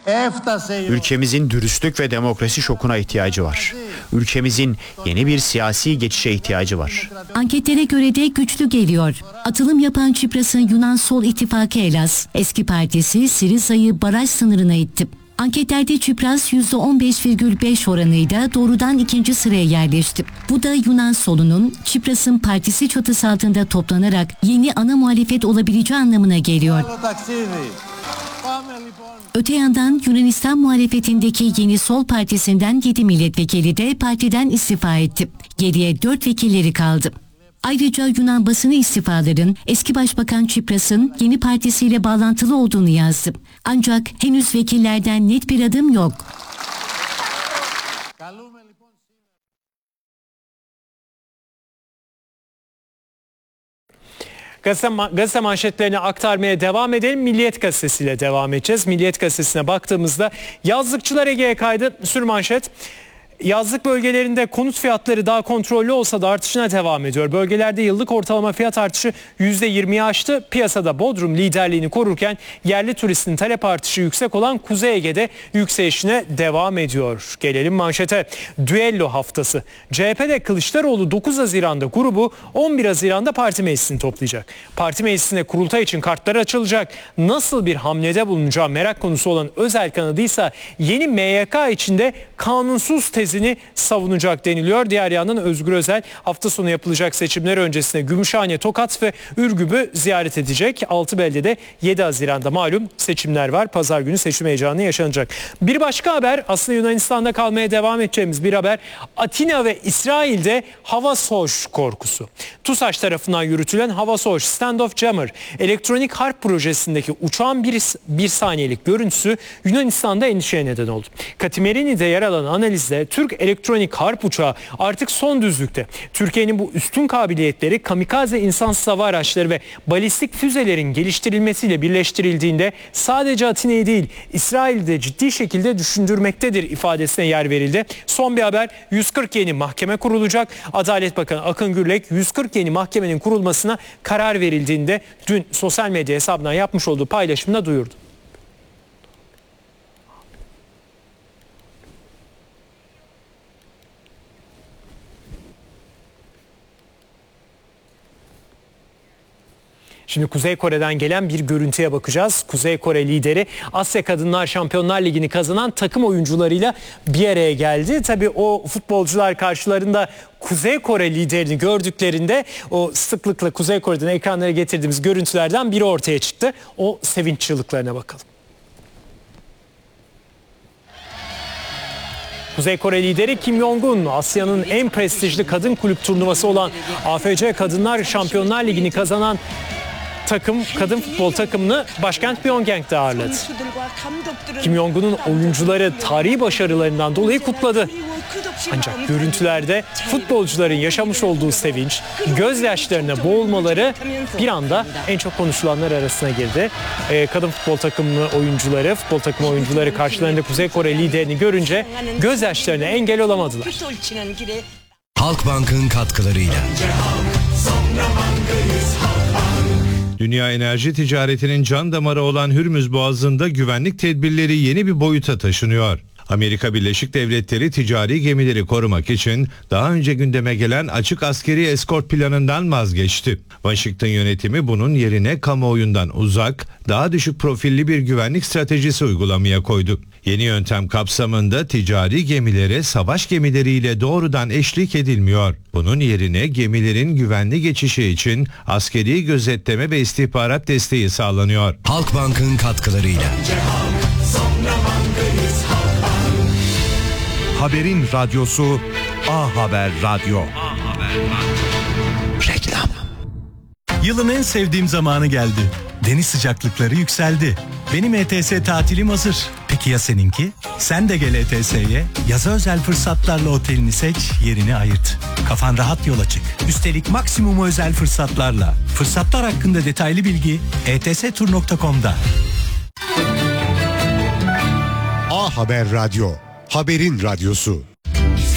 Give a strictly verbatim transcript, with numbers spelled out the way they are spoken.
Ülkemizin dürüstlük ve demokrasi şokuna ihtiyacı var. Ülkemizin yeni bir siyasi geçişe ihtiyacı var. Anketlere göre de güçlü geliyor. Atılım yapan Çipras'ın Yunan Sol İttifakı Elas, eski partisi Siriza'yı baraj sınırına itti. Anketlerde Çipras yüzde on beş virgül beş oranıyla doğrudan ikinci sıraya yerleşti. Bu da Yunan solunun Çipras'ın partisi çatısı altında toplanarak yeni ana muhalefet olabileceği anlamına geliyor. Öte yandan Yunanistan muhalefetindeki Yeni Sol Partisi'nden yedi milletvekili de partiden istifa etti. Geriye dört vekilleri kaldı. Ayrıca Yunan basını istifaların eski Başbakan Çipras'ın yeni partisiyle bağlantılı olduğunu yazdı. Ancak henüz vekillerden net bir adım yok. Gazete, gazete manşetlerini aktarmaya devam edelim. Milliyet Gazetesi'yle devam edeceğiz. Milliyet Gazetesi'ne baktığımızda yazlıkçılar Ege'ye kaydı. Sürmanşet. Yazlık bölgelerinde konut fiyatları daha kontrollü olsa da artışına devam ediyor. Bölgelerde yıllık ortalama fiyat artışı yüzde yirmiyi aştı. Piyasada Bodrum liderliğini korurken yerli turistin talep artışı yüksek olan Kuzey Ege'de yükselişine devam ediyor. Gelelim manşete. Düello haftası. C H P'de Kılıçdaroğlu dokuz Haziran'da grubu, on bir Haziran'da parti meclisini toplayacak. Parti meclisinde kurultay için kartlar açılacak. Nasıl bir hamlede bulunacağı merak konusu olan Özel kanadıysa yeni M Y K içinde kanunsuz tez savunacak deniliyor. Diğer yandan Özgür Özel hafta sonu yapılacak seçimler öncesinde Gümüşhane, Tokat ve Ürgüp'ü ziyaret edecek. altı beldede yedi Haziran'da malum seçimler var. Pazar günü seçim heyecanı yaşanacak. Bir başka haber, aslında Yunanistan'da kalmaya devam edeceğimiz bir haber. Atina ve İsrail'de hava soğuş korkusu. TUSAŞ tarafından yürütülen hava soğuş Standoff Jammer elektronik harp projesindeki uçağın bir, bir saniyelik görüntüsü Yunanistan'da endişeye neden oldu. Katimerini'de yer alan analizde Türk elektronik harp uçağı artık son düzlükte. Türkiye'nin bu üstün kabiliyetleri kamikaze insansız hava araçları ve balistik füzelerin geliştirilmesiyle birleştirildiğinde sadece Atina'yı değil İsrail'de ciddi şekilde düşündürmektedir ifadesine yer verildi. Son bir haber, yüz kırk yeni mahkeme kurulacak. Adalet Bakanı Akın Gürlek yüz kırk yeni mahkemenin kurulmasına karar verildiğinde dün sosyal medya hesabından yapmış olduğu paylaşımda duyurdu. Şimdi Kuzey Kore'den gelen bir görüntüye bakacağız. Kuzey Kore lideri Asya Kadınlar Şampiyonlar Ligi'ni kazanan takım oyuncularıyla bir araya geldi. Tabii o futbolcular karşılarında Kuzey Kore liderini gördüklerinde o sıklıkla Kuzey Kore'den ekranlara getirdiğimiz görüntülerden biri ortaya çıktı. O sevinç çığlıklarına bakalım. Kuzey Kore lideri Kim Jong-un, Asya'nın en prestijli kadın kulüp turnuvası olan A F C Kadınlar Şampiyonlar Ligi'ni kazanan takım, kadın futbol takımını başkent Pyongyang'da ağırladı. Kim Jong-un'un oyuncuları tarihi başarılarından dolayı kutladı. Ancak görüntülerde futbolcuların yaşamış olduğu sevinç, gözyaşlarına boğulmaları bir anda en çok konuşulanlar arasına girdi. Ee, kadın futbol takımı oyuncuları, futbol takımı oyuncuları karşılarında Kuzey Kore liderini görünce gözyaşlarına engel olamadılar. Halkbank'ın katkılarıyla. Dünya enerji ticaretinin can damarı olan Hürmüz Boğazı'nda güvenlik tedbirleri yeni bir boyuta taşınıyor. Amerika Birleşik Devletleri ticari gemileri korumak için daha önce gündeme gelen açık askeri eskort planından vazgeçti. Washington yönetimi bunun yerine kamuoyundan uzak, daha düşük profilli bir güvenlik stratejisi uygulamaya koydu. Yeni yöntem kapsamında ticari gemilere savaş gemileriyle doğrudan eşlik edilmiyor. Bunun yerine gemilerin güvenli geçişi için askeri gözetleme ve istihbarat desteği sağlanıyor. Halkbank'ın katkılarıyla. Haberin radyosu A Haber Radyo. A Haber Radyo. Reklam. Yılın en sevdiğim zamanı geldi. Deniz sıcaklıkları yükseldi. Benim E T S tatilim hazır. Peki ya seninki? Sen de gel E T S'ye. Yaza özel fırsatlarla otelini seç, yerini ayırt. Kafan rahat yola çık. Üstelik maksimum özel fırsatlarla. Fırsatlar hakkında detaylı bilgi e t s tur nokta com'da. A Haber Radyo. Haberin radyosu.